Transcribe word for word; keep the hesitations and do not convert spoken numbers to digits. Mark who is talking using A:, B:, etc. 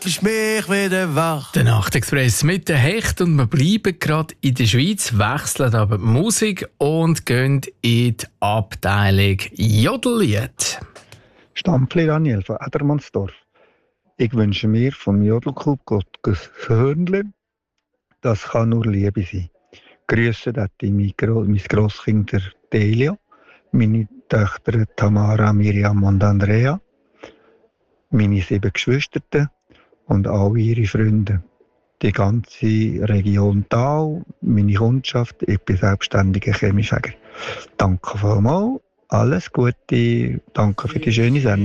A: ist mich wieder wach.
B: Der Nachtexpress mit der Hecht und wir bleiben gerade in der Schweiz, wechseln aber die Musik und gehen in die Abteilung Jodellied.
C: Stampfli Daniel von Edermannsdorf. Ich wünsche mir vom Jodelclub Gottes Hörnli, das kann nur Liebe sein. Grüße dort mein, Gro- mein Grosskind der Delia, meine Töchter Tamara, Miriam und Andrea, meine sieben Geschwister und alle ihre Freunde. Die ganze Region Thal, meine Kundschaft, ich bin selbstständiger Chemiefäger. Danke vielmals, alles Gute, danke für die schöne Sendung.